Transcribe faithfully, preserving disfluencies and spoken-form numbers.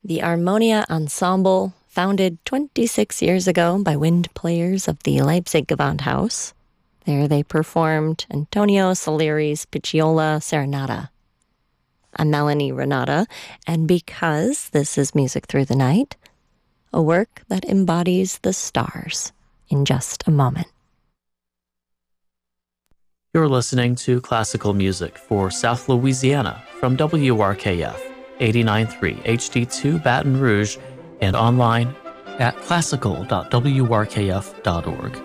The Armonia Ensemble, founded twenty-six years ago by wind players of the Leipzig Gewandhaus. There they performed Antonio Salieri's Picciola Serenata. I'm Melanie Renata, and because this is Music Through the Night, a work that embodies the stars in just a moment. You're listening to classical music for South Louisiana from W R K F eighty-nine point three H D two Baton Rouge and online at classical dot w r k f dot org.